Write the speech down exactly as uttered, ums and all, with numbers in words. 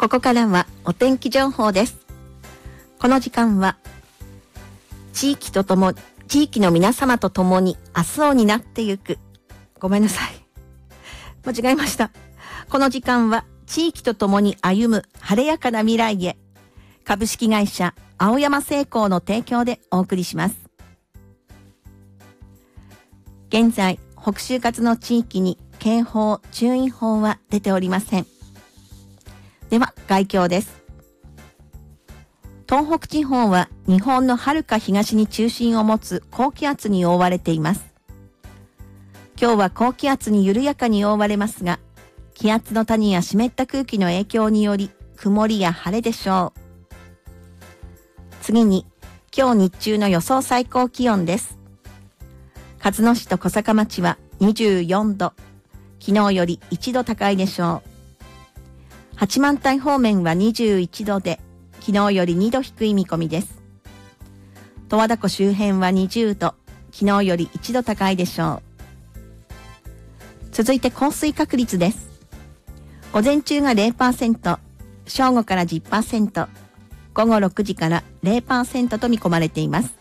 ここからはお天気情報です。この時間は地域ととも地域の皆様とともに明日を担ってゆくごめんなさい間違えました。この時間は地域とともに歩む晴れやかな未来へ、株式会社青山製鋼の提供でお送りします。現在北就活の地域に警報注意報は出ておりません。では概況です。東北地方は日本の遥か東に中心を持つ高気圧に覆われています。今日は高気圧に緩やかに覆われますが、気圧の谷や湿った空気の影響により曇りや晴れでしょう。次に今日日中の予想最高気温です。鹿角市と小坂町はにじゅうよんど、昨日よりいちど高いでしょう。八幡平方面はにじゅういちどで、昨日よりにど低い見込みです。十和田湖周辺はにじゅうど、昨日よりいちど高いでしょう。続いて降水確率です。午前中が ゼロパーセント、正午から じゅっパーセント、午後ろくじから ゼロパーセント と見込まれています。